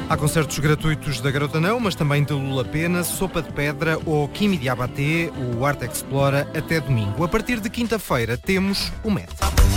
Há concertos gratuitos da Garota Não, mas também de Lula Pena, Sopa de Pedra ou Kimi Diabaté, o Arte Explora, até domingo. A partir de quinta-feira temos o MET.